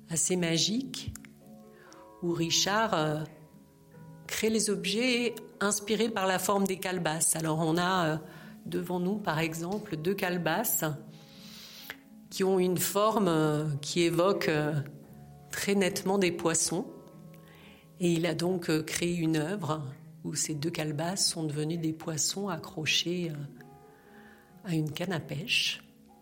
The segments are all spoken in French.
assez magique où Richard crée les objets inspirés par la forme des calebasses. Alors on a devant nous par exemple 2 calebasses qui ont une forme qui évoque très nettement des poissons. Et il a donc créé une œuvre où ces 2 calebasses sont devenues des poissons accrochés à une canne à pêche.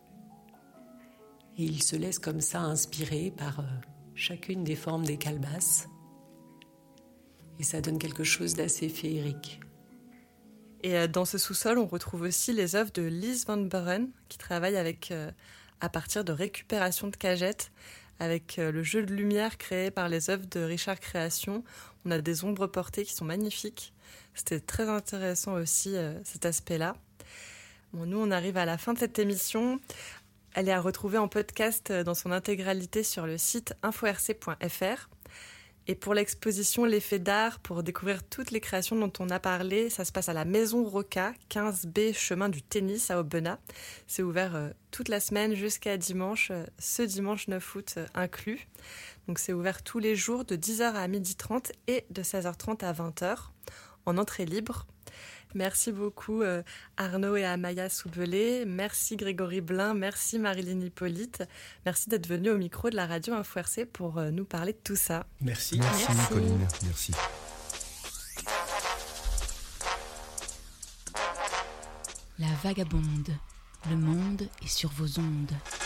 Et il se laisse comme ça inspirer par chacune des formes des calebasses. Et ça donne quelque chose d'assez féerique. Et dans ce sous-sol, on retrouve aussi les œuvres de Lise Van Buren, qui travaille à partir de récupération de cagettes, avec le jeu de lumière créé par les œuvres de Richard Création. On a des ombres portées qui sont magnifiques. C'était très intéressant aussi, cet aspect-là. Bon, nous, on arrive à la fin de cette émission. Elle est à retrouver en podcast dans son intégralité sur le site info-rc.fr. Et pour l'exposition L'effet d'art, pour découvrir toutes les créations dont on a parlé, ça se passe à la Maison Roca, 15B, chemin du Tennis à Aubenas. C'est ouvert toute la semaine jusqu'à dimanche, ce dimanche 9 août inclus. Donc c'est ouvert tous les jours de 10h à 12h30 et de 16h30 à 20h en entrée libre. Merci beaucoup Arnaud et Amaya Soubelé, merci Grégory Blin, merci Marilyn Hippolyte, merci d'être venu au micro de la radio Info RC pour nous parler de tout ça. Merci Colline, merci. La vagabonde, le monde est sur vos ondes.